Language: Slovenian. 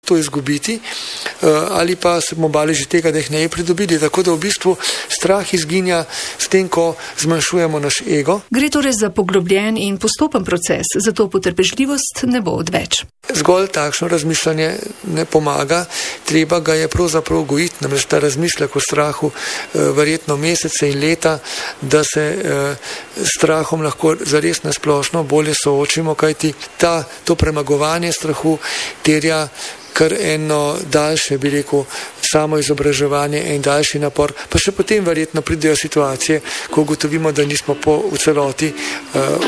to izgubiti, ali pa se bomo bali že tega, da jih ne bi pridobili. Tako da v bistvu strah izginja s tem, ko zmanjšujemo naš ego. Gre torej za poglobljen in postopen proces, zato potrpežljivost ne bo odveč. Zgolj takšno razmišljanje ne pomaga, treba ga je pravzaprav gojiti, namreč ta razmišljak o strahu verjetno mesece in leta, da se strahom lahko zares nasplošno bolje soočimo, kajti to premagovanje strahu terja kar eno daljše, bi rekel, samo izobraževanje in daljši napor, pa še potem verjetno pridejo situacije, ko ugotovimo, da nismo v celoti